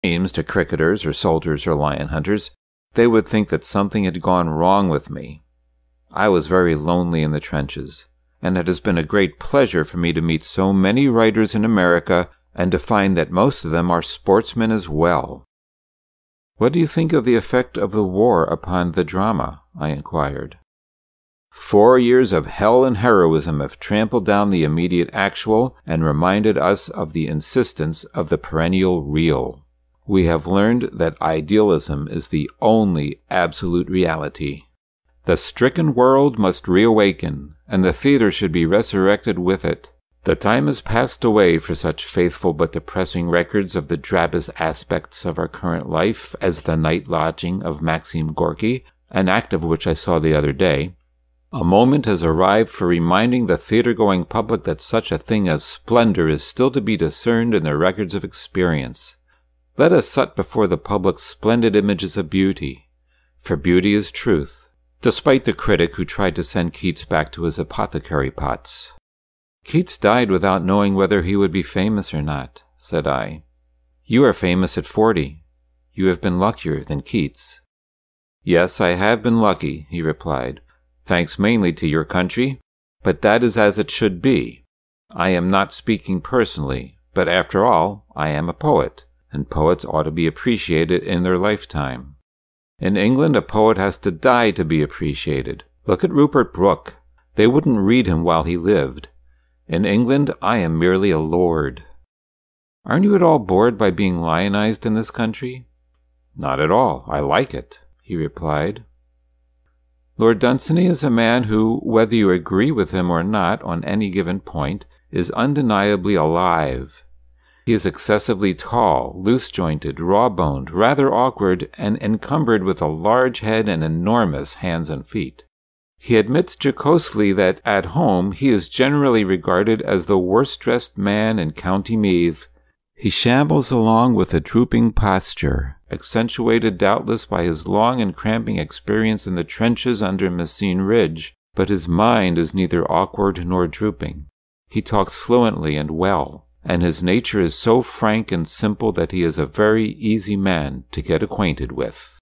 names to cricketers or soldiers or lion hunters, they would think that something had gone wrong with me. I was very lonely in the trenches, and it has been a great pleasure for me to meet so many writers in America and to find that most of them are sportsmen as well. "What do you think of the effect of the war upon the drama?" I inquired. 4 years of hell and heroism have trampled down the immediate actual and reminded us of the insistence of the perennial real. We have learned that idealism is the only absolute reality. The stricken world must reawaken, and the theater should be resurrected with it. The time has passed away for such faithful but depressing records of the drabbest aspects of our current life as the night lodging of Maxim Gorky, an act of which I saw the other day. A moment has arrived for reminding the theater-going public that such a thing as splendor is still to be discerned in the records of experience. Let us set before the public splendid images of beauty, for beauty is truth, despite the critic who tried to send Keats back to his apothecary pots. "Keats died without knowing whether he would be famous or not," said I. "You are famous at 40. You have been luckier than Keats." "Yes, I have been lucky," he replied, "thanks mainly to your country, but that is as it should be. I am not speaking personally, but after all, I am a poet, and poets ought to be appreciated in their lifetime. In England, a poet has to die to be appreciated. Look at Rupert Brooke. They wouldn't read him while he lived. In England, I am merely a lord." "Aren't you at all bored by being lionized in this country?" "Not at all. I like it," he replied. Lord Dunsany is a man who, whether you agree with him or not on any given point, is undeniably alive. He is excessively tall, loose-jointed, raw-boned, rather awkward, and encumbered with a large head and enormous hands and feet. He admits jocosely that at home he is generally regarded as the worst-dressed man in County Meath. He shambles along with a drooping posture, accentuated doubtless by his long and cramping experience in the trenches under Messines Ridge, but his mind is neither awkward nor drooping. He talks fluently and well, and his nature is so frank and simple that he is a very easy man to get acquainted with.